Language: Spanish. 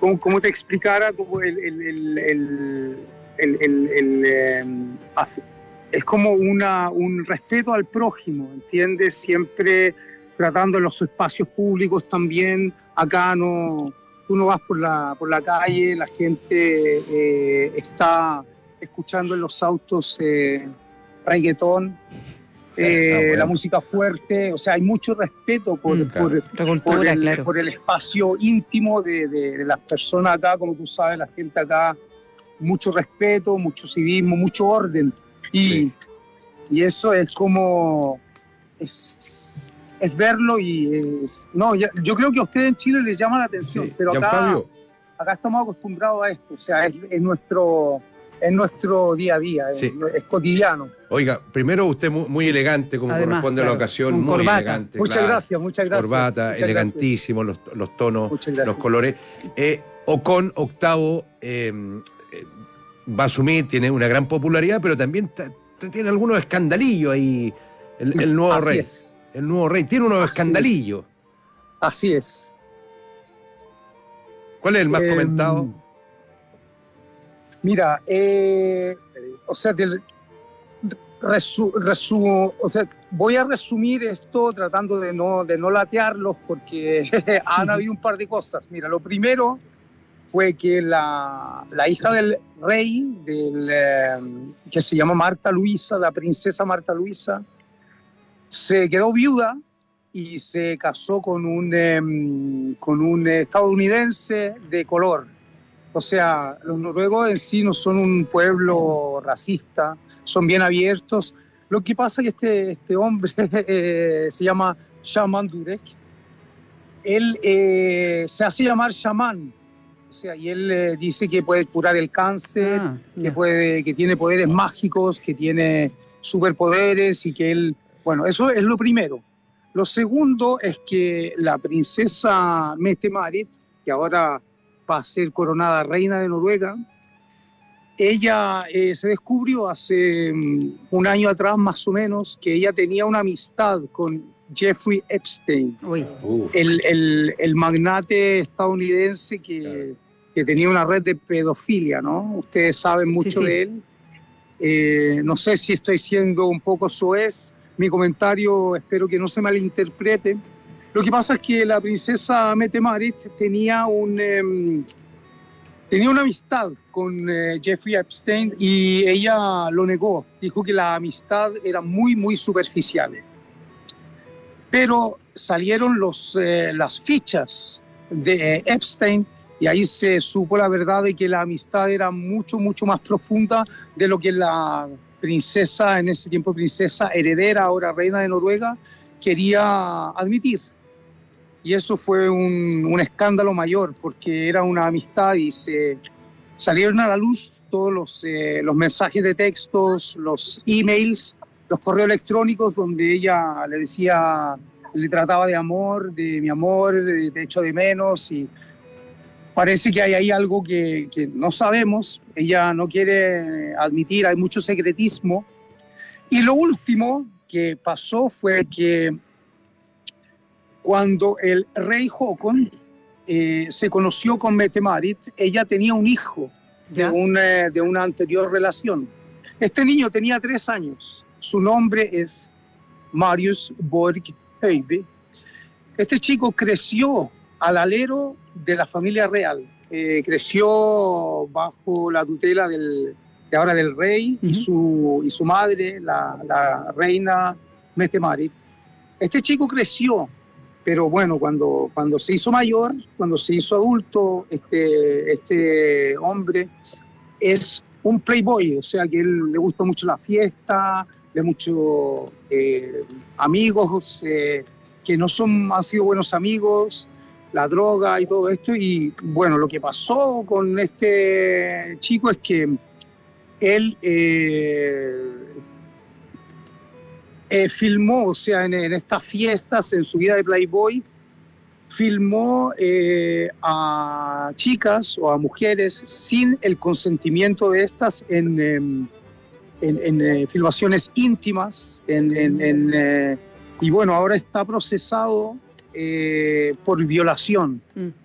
como te explicara, como es como un respeto al prójimo, ¿entiendes? Siempre tratando en los espacios públicos también. Acá tú no vas por la calle, la gente está escuchando en los autos reggaetón, bueno. la música fuerte. O sea, hay mucho respeto por el espacio íntimo de las personas acá. Como tú sabes, la gente acá, mucho respeto, mucho civismo, mucho orden. Y eso es como... Es verlo y yo creo que a ustedes en Chile les llama la atención, Sí. pero acá estamos acostumbrados a esto. O sea, es nuestro día a día, sí. es cotidiano. Oiga, primero usted muy elegante, como además, corresponde a la ocasión, muy corbata. elegante. Muchas gracias. Corbata, muchas elegantísimo, gracias. los tonos, los colores. Ocon, Octavo, va a asumir, tiene una gran popularidad, pero también tiene algunos escandalillos ahí, el nuevo Así rey. Es. El nuevo rey tiene unos escandalillos. Así es. ¿Cuál es el más comentado? Mira, o sea, voy a resumir esto tratando de no latearlos, porque han habido un par de cosas. Mira, lo primero fue que la hija del rey, que se llama Marta Luisa, la princesa Marta Luisa, se quedó viuda y se casó con un estadounidense de color. O sea, los noruegos en sí no son un pueblo racista, son bien abiertos. Lo que pasa es que este hombre se llama Shaman Durek. Él se hace llamar Shaman. O sea, y él dice que puede curar el cáncer, que tiene poderes mágicos, que tiene superpoderes y que él... Bueno, eso es lo primero. Lo segundo es que la princesa Mette-Marit, que ahora va a ser coronada reina de Noruega, ella se descubrió hace un año atrás más o menos que ella tenía una amistad con Jeffrey Epstein, el magnate estadounidense que tenía una red de pedofilia, ¿no? Ustedes saben mucho de él. No sé si estoy siendo un poco soez. Mi comentario espero que no se malinterprete. Lo que pasa es que la princesa Mette-Marit tenía una amistad con Jeffrey Epstein y ella lo negó. Dijo que la amistad era muy, muy superficial. Pero salieron las fichas de Epstein y ahí se supo la verdad de que la amistad era mucho, mucho más profunda de lo que la princesa, en ese tiempo princesa heredera, ahora reina de Noruega, quería admitir. Y eso fue un escándalo mayor, porque era una amistad y se salieron a la luz todos los mensajes de textos, los emails, los correos electrónicos, donde ella le trataba de amor, de mi amor, te echo de menos, y parece que hay ahí algo que no sabemos. Ella no quiere admitir, hay mucho secretismo. Y lo último que pasó fue que cuando el rey Håkon se conoció con Mette-Marit, ella tenía un hijo de una anterior relación. Este niño tenía 3 años. Su nombre es Marius Borg Høiby. Este chico creció al alero de la familia real. Creció bajo la tutela del rey y su madre, la reina Mette-Marit. Este chico creció, pero bueno, cuando se hizo mayor, cuando se hizo adulto, este hombre es un playboy, o sea que él le gusta mucho la fiesta, le mucho amigos que no han sido buenos amigos, la droga y todo esto. Y bueno, lo que pasó con este chico es que él filmó, o sea, en estas fiestas, en su vida de playboy, filmó a chicas o a mujeres sin el consentimiento de estas en filmaciones íntimas, y bueno, ahora está procesado por violación.